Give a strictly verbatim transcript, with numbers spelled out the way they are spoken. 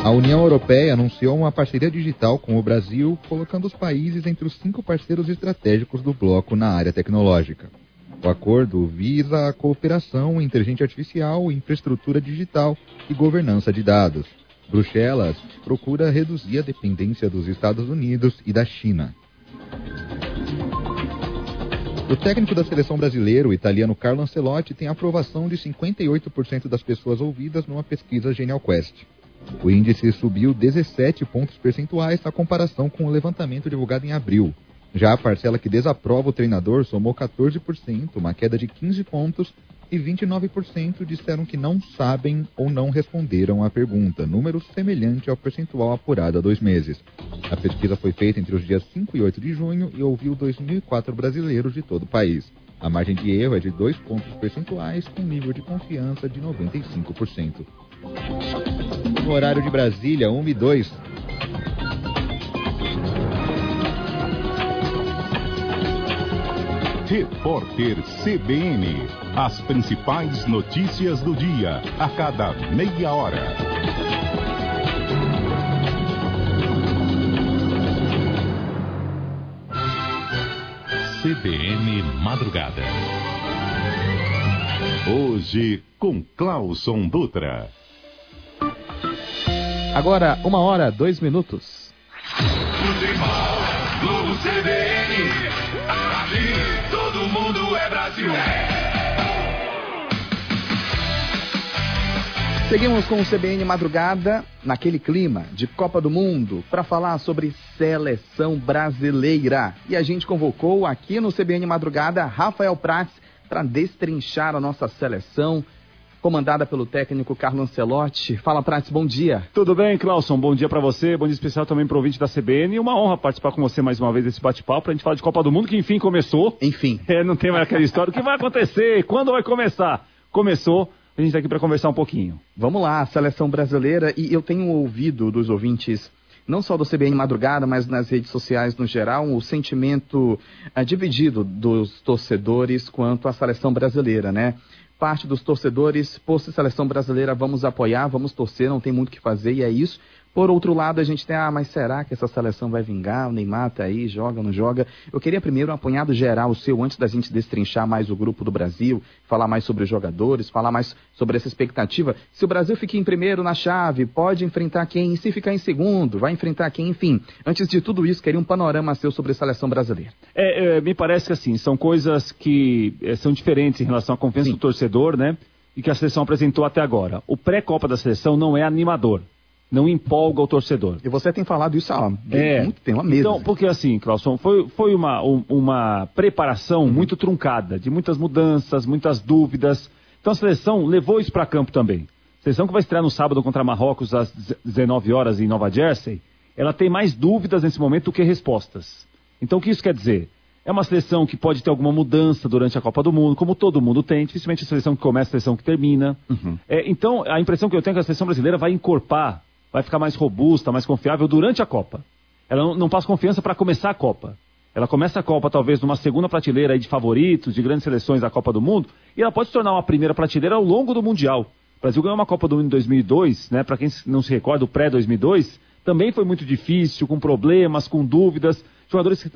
A União Europeia anunciou uma parceria digital com o Brasil, colocando os países entre os cinco parceiros estratégicos do bloco na área tecnológica. O acordo visa a cooperação em inteligência artificial, infraestrutura digital e governança de dados. Bruxelas procura reduzir a dependência dos Estados Unidos e da China. O técnico da seleção brasileira, o italiano Carlo Ancelotti, tem a aprovação de cinquenta e oito por cento das pessoas ouvidas numa pesquisa Genial Quest. O índice subiu dezessete pontos percentuais na comparação com o levantamento divulgado em abril. Já a parcela que desaprova o treinador somou quatorze por cento, uma queda de quinze pontos, e vinte e nove por cento disseram que não sabem ou não responderam à pergunta, número semelhante ao percentual apurado há dois meses. A pesquisa foi feita entre os dias cinco e oito de junho e ouviu dois mil e quatro brasileiros de todo o país. A margem de erro é de dois pontos percentuais, com nível de confiança de noventa e cinco por cento. No horário de Brasília, uma e dois. Repórter C B N. As principais notícias do dia, a cada meia hora. C B N Madrugada. Hoje, com Clauson Dutra. Agora, uma hora, dois minutos. Globo C B N, aqui todo mundo é Brasil. Seguimos com o C B N Madrugada, naquele clima de Copa do Mundo, para falar sobre seleção brasileira. E a gente convocou aqui no C B N Madrugada Rafael Prats para destrinchar a nossa seleção, comandada pelo técnico Carlo Ancelotti. Fala, Prats, bom dia. Tudo bem, Clauson? Bom dia para você, bom dia especial também para o ouvinte da C B N. E uma honra participar com você mais uma vez desse bate-papo para a gente falar de Copa do Mundo, que enfim começou. Enfim. É, não tem mais aquela história. O que vai acontecer? Quando vai começar? Começou. A gente está aqui para conversar um pouquinho. Vamos lá, a seleção brasileira. E eu tenho ouvido dos ouvintes, não só do C B N Madrugada, mas nas redes sociais no geral, o sentimento é, dividido dos torcedores quanto à seleção brasileira, né? Parte dos torcedores, por ser seleção brasileira, vamos apoiar, vamos torcer, não tem muito o que fazer e é isso. Por outro lado, a gente tem, ah, mas será que essa seleção vai vingar? O Neymar tá aí, joga, não joga? Eu queria primeiro um apanhado geral seu, antes da gente destrinchar mais o grupo do Brasil, falar mais sobre os jogadores, falar mais sobre essa expectativa. Se o Brasil fica em primeiro na chave, pode enfrentar quem? E se ficar em segundo, vai enfrentar quem? Enfim, antes de tudo isso, queria um panorama seu sobre a seleção brasileira. É, é, me parece que assim, são coisas que é, são diferentes em relação à confiança Sim. do torcedor, né? E que a seleção apresentou até agora. O pré-Copa da seleção não é animador. Não empolga o torcedor. E você tem falado isso há é. muito tempo, há meses. Então, porque assim, Clauson, foi, foi uma, um, uma preparação uhum. muito truncada, de muitas mudanças, muitas dúvidas. Então a seleção levou isso para campo também. A seleção que vai estrear no sábado contra Marrocos às dezenove horas em Nova Jersey, ela tem mais dúvidas nesse momento do que respostas. Então o que isso quer dizer? É uma seleção que pode ter alguma mudança durante a Copa do Mundo, como todo mundo tem, dificilmente a seleção que começa, a seleção que termina. Uhum. É, então a impressão que eu tenho é que a seleção brasileira vai encorpar, vai ficar mais robusta, mais confiável durante a Copa. Ela não, não passa confiança para começar a Copa. Ela começa a Copa talvez numa segunda prateleira aí de favoritos, de grandes seleções da Copa do Mundo, e ela pode se tornar uma primeira prateleira ao longo do Mundial. O Brasil ganhou uma Copa do Mundo em dois mil e dois, né? Para quem não se recorda, o pré dois mil e dois, também foi muito difícil, com problemas, com dúvidas. Jogadores